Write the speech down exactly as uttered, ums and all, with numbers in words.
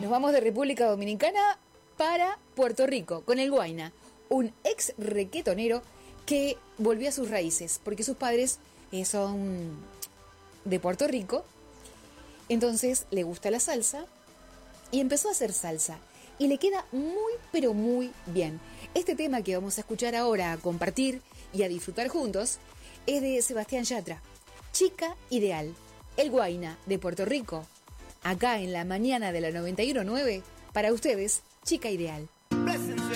nos vamos de República Dominicana para Puerto Rico con el Guayna, un ex requetonero que volvió a sus raíces porque sus padres eh, son de Puerto Rico. Entonces le gusta la salsa y empezó a hacer salsa y le queda muy pero muy bien. Este tema que vamos a escuchar ahora, a compartir y a disfrutar juntos, es de Sebastián Yatra, Chica Ideal, el Guayna de Puerto Rico. Acá en la mañana de la noventa y uno punto nueve, para ustedes, Chica Ideal.